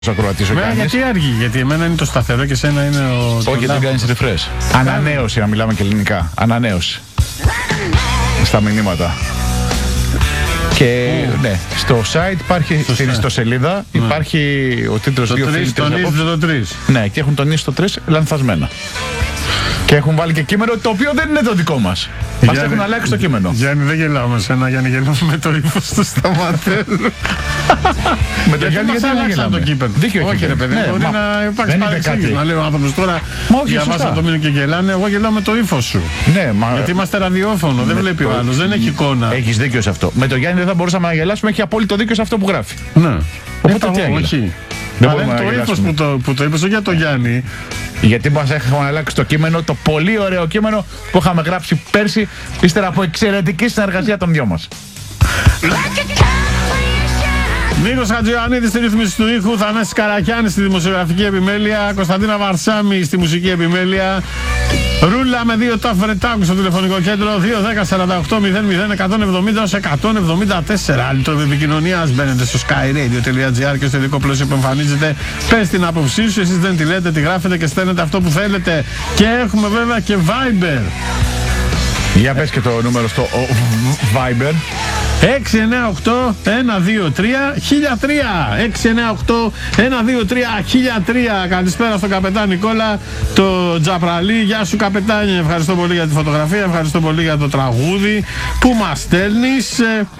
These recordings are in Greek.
ακροατής ο Γιάννης. Γιατί αργεί, γιατί εμένα είναι το σταθερό και σένα είναι ο. Όχι, δεν κάνεις refresh. Ανανέωση, να μιλάμε και ελληνικά. Ανανέωση. Στα μηνύματα. Και ναι, στο site υπάρχει, στην ιστοσελίδα υπάρχει ο τίτλος 2 φίλοι. Τονίζεται το 3. Ναι, και έχουν τονίσει το 3 λανθασμένα. Και έχουν βάλει και κείμενο το οποίο δεν είναι το δικό μας. Μας έχουν αλλάξει το κείμενο. Γιάννη, δεν γελάω με σένα, Γιάννη, γελάω με το ύφος του Σταματέλου. Με το Γιάννη γιατί δεν γελάμε. Το κείμενο. Δίκιο. Όχι ρε παιδί, μπορεί να υπάρξει παρεξήγηση. Να λέει ο άνθρωπος τώρα διαβάσαν το μήνυμα και γελάνε, εγώ γελάω με το ύφος σου. Ναι, γιατί είμαστε ραδιόφωνο, δεν βλέπει ο άλλος, δεν έχει εικόνα. Έχεις δίκιο σε αυτό. Με το Γιάννη δεν θα μπορούσαμε να γελάσουμε, έχει απόλυτο δίκιο σε αυτό που γράφει. Ναι. Οπότε τι έγινε. Αλλά είναι το ύφος που το είπες, όχι για το Γιάννη. Γιατί μας είχαμε αλλάξει το κείμενο, το πολύ ωραίο κείμενο που είχαμε γράψει πέρσι, ύστερα από εξαιρετική συνεργασία των δυο μας. Νίκος Χατζιωαννίδης στη ρύθμιση του ήχου, Θανάσης Καρακιάνης στη δημοσιογραφική επιμέλεια, Κωνσταντίνα Βαρσάμι στη μουσική επιμέλεια, Ρούλα με 2 ταφ Βρετάκου στο τηλεφωνικό κέντρο 210-48-00-170-174. Άλλη τρόπο επικοινωνίας, μπαίνετε στο skyradio.gr και στο ειδικό πλαίσιο που εμφανίζεται. Πες την άποψή σου, εσείς δεν τη λέτε, τη γράφετε και στέλνετε αυτό που θέλετε. Και έχουμε βέβαια και Viber. Για πες και το νούμερο στο Viber. 698-123-1003 698-123-1003. Καλησπέρα στον καπετάν Νικόλα, το Τζαπραλί. Γεια σου καπετάνι, ευχαριστώ πολύ για τη φωτογραφία, ευχαριστώ πολύ για το τραγούδι που μας στέλνεις.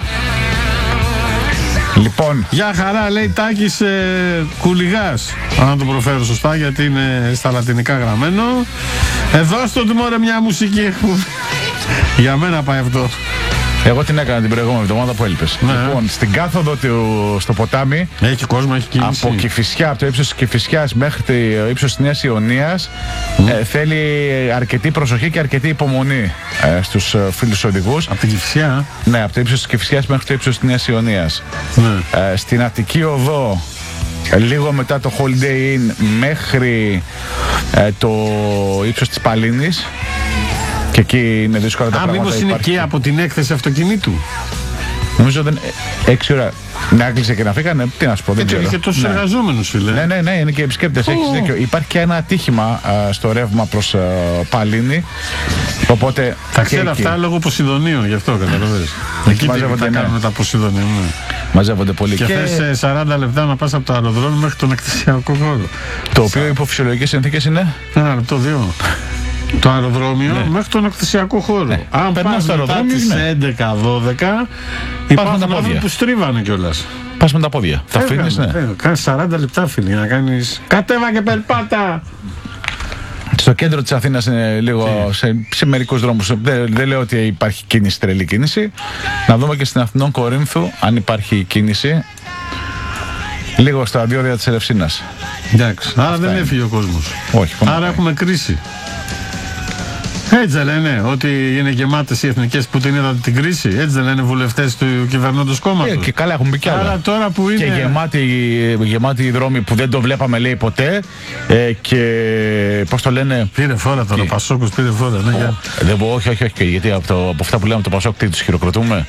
Λοιπόν, για χαρά, λέει Τάκης Κουλιγάς, αν το προφέρω σωστά γιατί είναι στα λατινικά γραμμένο. Εδώ στο τιμόρε μια μουσική. Για μένα πάει αυτό. Εγώ την έκανα την προηγούμενη εβδομάδα που έλειπες. Ναι. Λοιπόν, στην κάθοδο στο ποτάμι, έχει κόσμο, έχει κίνηση. Από Κηφισιά, από το ύψος της Κηφισιάς μέχρι το ύψος της Νέας Ιωνίας, θέλει αρκετή προσοχή και αρκετή υπομονή στους φίλους οδηγούς. Από την Κηφισιά? Ναι, από το ύψος της Κηφισιάς μέχρι το ύψος της Νέας Ιωνίας. Ναι. Στην Αττική Οδό, λίγο μετά το Holiday Inn μέχρι το ύψος της Παλίνης. Και εκεί είναι δύσκολα τα πράγματα. Μήπως είναι και από την έκθεση αυτοκινήτου? Νομίζω δεν. 6 ώρα να έκλεισε και να φύγανε. Τι να σου πω, δεν ξέρω. Και τόσους εργαζόμενους, φίλε. Ναι, είναι και επισκέπτες. Έχεις δίκιο. Υπάρχει και ένα ατύχημα στο ρεύμα προς Παλίνη. Οπότε. Τα ξέρω αυτά λόγω Ποσειδονίων, γι' αυτό καταλαβαίνεις. Εκεί τα κάνουμε τα Ποσειδονίων. Μαζεύονται πολύ. Και θες 40 λεπτά να πας από το αεροδρόμιο μέχρι τον εκτισιακό χώρο. Το οποίο υπό φυσιολογικές συνθήκες είναι. 1 λεπτό, 2. Το αεροδρόμιο μέχρι τον εκτισιακό χώρο. Ναι. Αν πας στο αεροδρόμιο στις 11-12 υπάρχουν άνθρωποι που στρίβανε κιόλας. Πας με τα πόδια. Τα αφήνεις, ναι. Κάνεις 40 λεπτά, φίλοι, να κάνεις κατέβα και περπάτα. Στο κέντρο της Αθήνας είναι λίγο σε μερικούς δρόμους. Δεν λέω ότι υπάρχει κίνηση, τρελή κίνηση. Να δούμε και στην Αθηνών Κορίνθου αν υπάρχει κίνηση. Λίγο στα διόδια της Ελευσίνας. Εντάξει, άρα δεν έφυγε ο κόσμος. Όχι. Άρα έχουμε κρίση. Έτσι δεν λένε ότι είναι γεμάτες οι εθνικές που την είδατε την κρίση? Έτσι δεν λένε βουλευτές του κυβερνώντος κόμματος? Και καλά, έχουν μπει κι άλλα. Άρα τώρα που είναι. Και γεμάτοι οι δρόμοι που δεν το βλέπαμε, λέει, ποτέ. Και πώς το λένε. Πήρε φόρα τώρα, ο Πασόκος πήρε φόρα. Ναι, δεν μπορώ, όχι. Γιατί από αυτά που λέμε το Πασόκ, τι τους χειροκροτούμε?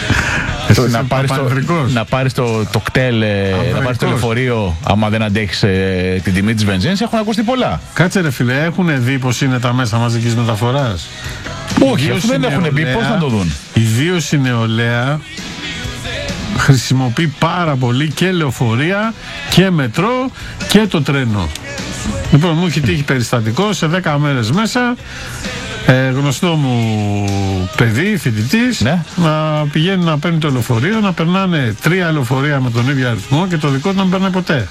Να πάρεις το κτέλ, να πάρεις το λεωφορείο, άμα δεν αντέχεις την τιμή της βενζίνης, έχουν ακουστεί πολλά. Κάτσε ρε φίλε, έχουν δει πως είναι τα μέσα μαζικής μεταφοράς? Όχι, αυτό δεν έχουν πει, πώς να το δουν? Ιδίως η νεολαία χρησιμοποιεί πάρα πολύ και λεωφορεία και μετρό και το τρένο. Λοιπόν, μου έχει τύχει περιστατικό σε 10 μέρες μέσα. Γνωστό μου παιδί, φοιτητής, ναι, να πηγαίνει να παίρνει το λεωφορείο, να περνάνε 3 λεωφορεία με τον ίδιο αριθμό και το δικό του να μην περνάει ποτέ.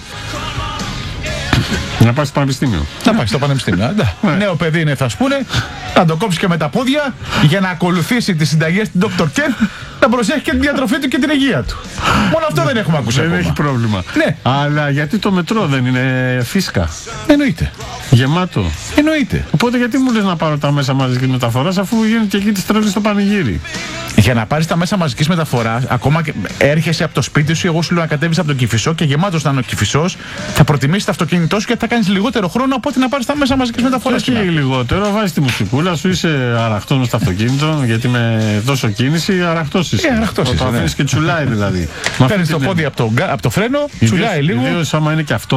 Να πάει στο πανεπιστήμιο. Να πάει στο πανεπιστήμιο. Νέο παιδί είναι, θα σου πούνε, να το κόψει και με τα πόδια για να ακολουθήσει τις συνταγές του Dr. Ken, να προσέχει και την διατροφή του και την υγεία του. Μόνο αυτό δεν έχουμε ακούσει. Δεν έχει πρόβλημα. Ναι. Αλλά γιατί το μετρό δεν είναι φίσκα? Εννοείται. Γεμάτο. Εννοείται. Οπότε γιατί μου λες να πάρω τα μέσα μαζικής μεταφοράς αφού γίνεται και εκεί τη τρέλη στο πανηγύρι? Για να πάρεις τα μέσα μαζικής μεταφοράς, ακόμα και έρχεσαι από το σπίτι σου, εγώ σου λέω να κατέβεις από τον Κηφισό και γεμάτος να είναι ο Κηφισός, θα προτιμήσεις το αυτοκίνητό σου και θα κάνεις λιγότερο χρόνο από ότι να πάρεις τα μέσα μαζικής μεταφοράς. Και λιγότερο, βάζεις τη μουσικούλα σου, είσαι αραχτός μες στο αυτοκίνητο, γιατί με τόσο κίνηση αραχτός είσαι. Αραχτός είσαι. Το αφήνεις και τσουλάει δηλαδή. Παίρνει το πόδι από το φρένο, τσουλάει λίγο. Ιδίως άμα είναι και αυτό.